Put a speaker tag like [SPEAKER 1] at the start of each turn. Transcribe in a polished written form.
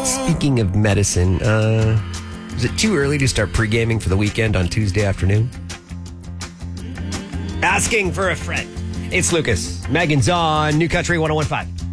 [SPEAKER 1] Speaking of medicine, is it too early to start pre-gaming for the weekend on Tuesday afternoon? Asking for a friend. It's Lucas. Megan's on New Country 101.5.